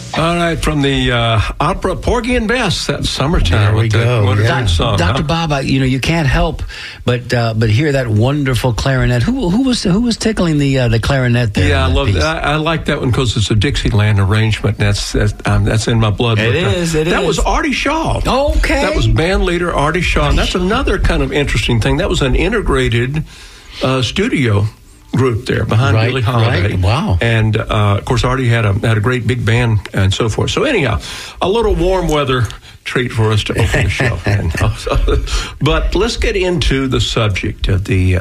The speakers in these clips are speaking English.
All right, from the opera Porgy and Bess, that Summertime. There we go. What a great song, Dr. Bob, you can't help but hear that wonderful clarinet. Who was tickling the clarinet there? Yeah, I love that. I like that one because it's a Dixieland arrangement. That's in my blood. It is. That was Artie Shaw. Okay. That was band leader Artie Shaw. And that's another kind of interesting thing. That was an integrated studio group there behind Billie Holiday. Right. Wow. And of course, Artie had a great big band and so forth. So anyhow, a little warm weather treat for us to open the show. But let's get into the subject of the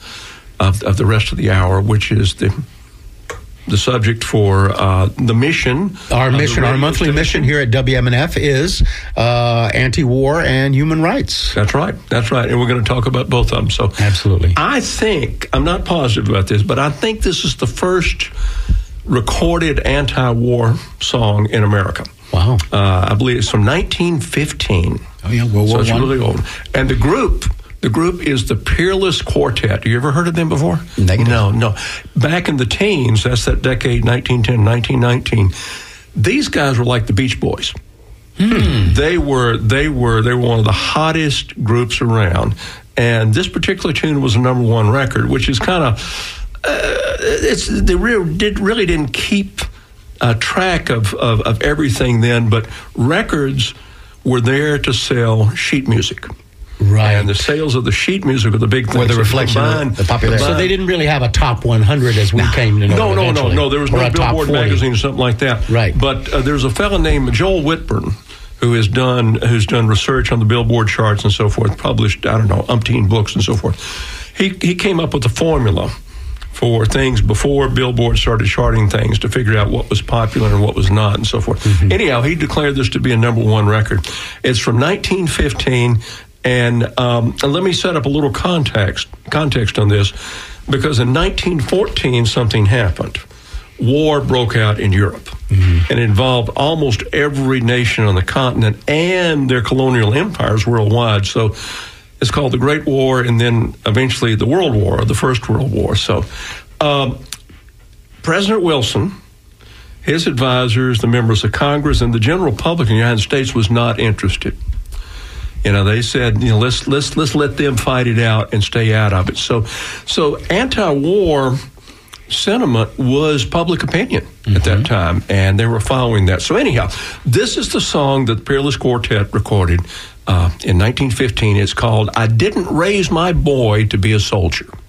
rest of the hour, which is the subject for the mission. Our monthly mission here at WMNF is anti-war and human rights. That's right. And we're going to talk about both of them. So absolutely. I'm not positive about this, but I think this is the first recorded anti-war song in America. Wow. I believe it's from 1915. Oh, yeah, World War I. So it's really old. And the group is the Peerless Quartet. You ever heard of them before? Negative. No. Back in the teens, that's that decade, 1910, 1919, these guys were like the Beach Boys. They were one of the hottest groups around. And this particular tune was a number one record, which is kind of, they really didn't keep track of everything then, but records were there to sell sheet music. Right. And the sales of the sheet music were the big thing. Or the reflection of the popularity. So they didn't really have a top 100 as we came to know. No. There was no Billboard magazine or something like that. Right. But there's a fellow named Joel Whitburn who's done research on the Billboard charts and so forth, published, umpteen books and so forth. He came up with a formula for things before Billboard started charting things to figure out what was popular and what was not and so forth. Mm-hmm. Anyhow, he declared this to be a number one record. It's from 1915. And let me set up a little context on this, because in 1914 something happened. War broke out in Europe, and it involved almost every nation on the continent and their colonial empires worldwide. So it's called the Great War, and then eventually the World War, or the First World War. So President Wilson, his advisors, the members of Congress, and the general public in the United States was not interested. They said, let's let them fight it out and stay out of it. So anti-war sentiment was public opinion at that time, and they were following that. So anyhow, this is the song that the Peerless Quartet recorded in 1915. It's called "I Didn't Raise My Boy to Be a Soldier."